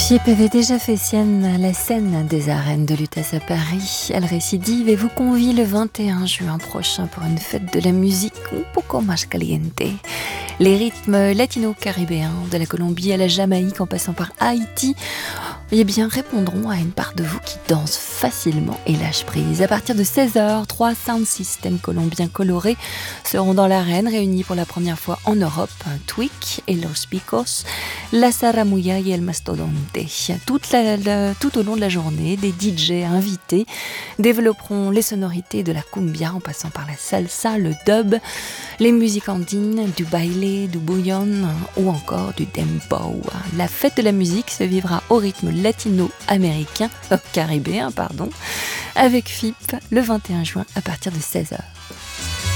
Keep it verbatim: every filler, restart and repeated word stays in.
Fiep avait déjà fait sienne la scène des arènes de Lutèce à Paris. Elle récidive et vous convie le vingt et un juin prochain pour une fête de la musique un poco más caliente. Les rythmes latino-caribéens, de la Colombie à la Jamaïque en passant par Haïti, eh bien, répondront à une part de vous qui danse facilement et lâche prise. À partir de seize heures, trois sound systems colombiens colorés seront dans l'arène, réunis pour la première fois en Europe. Twik et Los Picos, La Saramuya et El Mastodonte. Toute la, la, tout au long de la journée, des D J invités développeront les sonorités de la cumbia en passant par la salsa, le dub, les musiques andines, du baile, du bouillon ou encore du dembow. La fête de la musique se vivra au rythme latino-américain, euh, caribéen, pardon, avec Fiep le vingt et un juin à partir de seize heures.